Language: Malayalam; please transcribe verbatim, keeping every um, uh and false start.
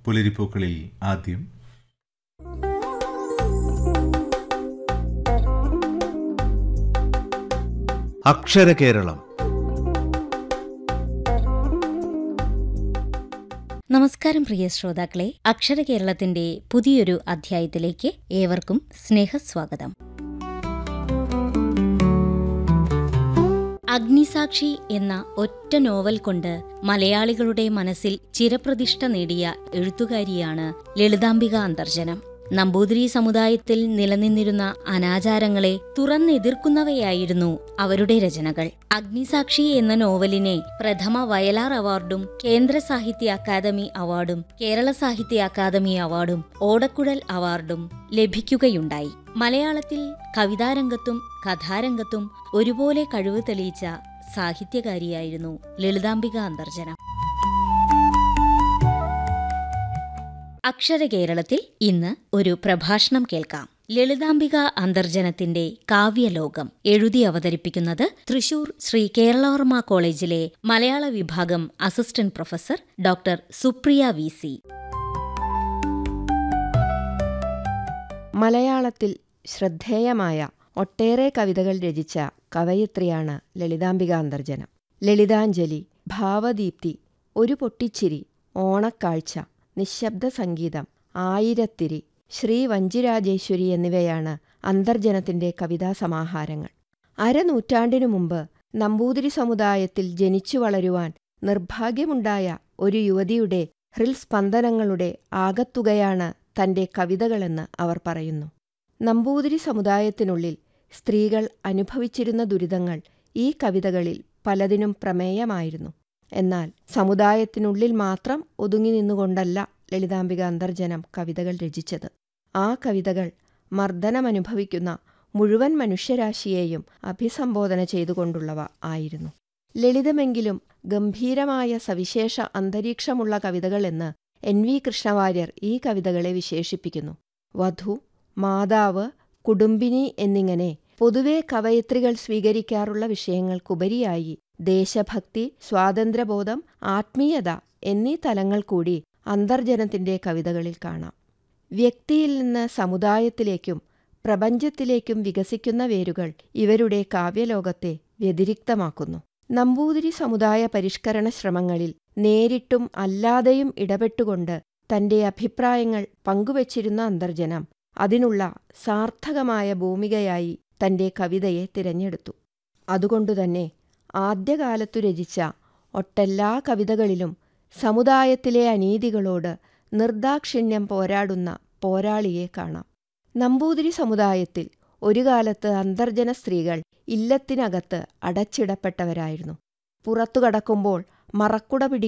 പുലരിപ്പൂക്കളിൽ ആദ്യം അക്ഷരകേരളം. നമസ്കാരം പ്രിയ ശ്രോതാക്കളെ, അക്ഷരകേരളത്തിന്റെ പുതിയൊരു അധ്യായത്തിലേക്ക് ഏവർക്കും സ്നേഹസ്വാഗതം. അഗ്നിസാക്ഷി എന്ന ഒറ്റ നോവൽ കൊണ്ട് മലയാളികളുടെ മനസ്സിൽ ചിരപ്രതിഷ്ഠ നേടിയ എഴുത്തുകാരിയാണ് ലളിതാംബിക അന്തർജനം. നമ്പൂതിരി സമുദായത്തിൽ നിലനിന്നിരുന്ന അനാചാരങ്ങളെ തുറന്നെതിർക്കുന്നവയായിരുന്നു അവരുടെ രചനകൾ. അഗ്നിസാക്ഷി എന്ന നോവലിനെ പ്രഥമ വയലാർ അവാർഡും കേന്ദ്ര സാഹിത്യ അക്കാദമി അവാർഡും കേരള സാഹിത്യ അക്കാദമി അവാർഡും ഓടക്കുഴൽ അവാർഡും ലഭിക്കുകയുണ്ടായി. മലയാളത്തിൽ കവിതാരംഗത്തും കഥാരംഗത്തും ഒരുപോലെ കഴിവ് തെളിയിച്ച സാഹിത്യകാരിയായിരുന്നു ലളിതാംബിക അന്തർജനം. അക്ഷരകേരളത്തിൽ ഇന്ന് ഒരു പ്രഭാഷണം കേൾക്കാം. ലളിതാംബിക അന്തർജനത്തിന്റെ കാവ്യലോകം എഴുതി അവതരിപ്പിക്കുന്നത് തൃശൂർ ശ്രീ കേരളവർമ്മ കോളേജിലെ മലയാള വിഭാഗം assistant professor doctor Supriya V C. മലയാളത്തിൽ ശ്രദ്ധേയമായ ഒട്ടേറെ കവിതകൾ രചിച്ച കവയിത്രിയാണ് ലളിതാംബിക അന്തർജനം. ലളിതാഞ്ജലി, ഭാവദീപ്തി, ഒരു പൊട്ടിച്ചിരി, ഓണക്കാഴ്ച, നിശബ്ദ സംഗീതം, ആയിരത്തിരി, ശ്രീ വഞ്ചിരാജേശ്വരി എന്നിവയാണ് അന്തർജനത്തിന്റെ കവിതാ സമാഹാരങ്ങൾ. അരനൂറ്റാണ്ടിനു മുമ്പ് നമ്പൂതിരി സമുദായത്തിൽ ജനിച്ചു വളരുവാൻ നിർഭാഗ്യമുണ്ടായ ഒരു യുവതിയുടെ ഹൃൽസ്പന്ദനങ്ങളുടെ ആകത്തുകയാണ് തന്റെ കവിതകളെന്ന് അവർ പറയുന്നു. നമ്പൂതിരി സമുദായത്തിനുള്ളിൽ സ്ത്രീകൾ അനുഭവിച്ചിരുന്ന ദുരിതങ്ങൾ ഈ കവിതകളിൽ പലതിനും പ്രമേയമായിരുന്നു. എന്നാൽ സമുദായത്തിനുള്ളിൽ മാത്രം ഒതുങ്ങി നിന്നുകൊണ്ടല്ല ലളിതാംബിക അന്തർജനം കവിതകൾ രചിച്ചത്. ആ കവിതകൾ മർദ്ദനമനുഭവിക്കുന്ന മുഴുവൻ മനുഷ്യരാശിയെയും അഭിസംബോധന ചെയ്തുകൊണ്ടുള്ളവ ആയിരുന്നു. ലളിതമെങ്കിലും ഗംഭീരമായ സവിശേഷ അന്തരീക്ഷമുള്ള കവിതകളെന്ന് എൻ വി കൃഷ്ണവാര്യർ ഈ കവിതകളെ വിശേഷിപ്പിക്കുന്നു. വധു, മാതാവ്, കുടുംബിനി എന്നിങ്ങനെ പൊതുവെ കവയിത്രികൾ സ്വീകരിക്കാറുള്ള വിഷയങ്ങൾക്കുപരിയായി ദേശഭക്തി, സ്വാതന്ത്ര്യബോധം, ആത്മീയത എന്നീ തലങ്ങൾ കൂടി അന്തർജനത്തിന്റെ കവിതകളിൽ കാണാം. വ്യക്തിയിൽ നിന്ന് സമുദായത്തിലേക്കും പ്രപഞ്ചത്തിലേക്കും വികസിക്കുന്ന വേരുകൾ ഇവരുടെ കാവ്യലോകത്തെ വ്യതിരിക്തമാക്കുന്നു. നമ്പൂതിരി സമുദായ പരിഷ്കരണ ശ്രമങ്ങളിൽ നേരിട്ടും അല്ലാതെയും ഇടപെട്ടുകൊണ്ട് തന്റെ അഭിപ്രായങ്ങൾ പങ്കുവച്ചിരുന്ന അന്തർജനം അതിനുള്ള സാർത്ഥകമായ ഭൂമികയായി തന്റെ കവിതയെ തിരഞ്ഞെടുത്തു. അതുകൊണ്ടുതന്നെ ആദ്യകാലത്തു രചിച്ച ഒട്ടെല്ലാ കവിതകളിലും സമുദായത്തിലെ അനീതികളോട് നിർദാക്ഷിണ്യം പോരാടുന്ന പോരാളിയെ കാണാം. നമ്പൂതിരി സമുദായത്തിൽ ഒരു കാലത്ത് അന്തർജന സ്ത്രീകൾ ഇല്ലത്തിനകത്ത് അടച്ചിടപ്പെട്ടവരായിരുന്നു. പുറത്തു കടക്കുമ്പോൾ മറക്കുട പിടി